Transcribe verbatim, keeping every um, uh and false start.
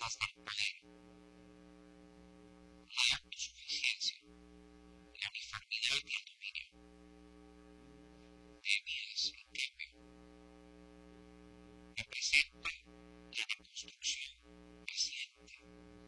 formas del poder, la autosuficiencia, la uniformidad y el dominio. Temias, en cambio, representan la deconstrucción paciente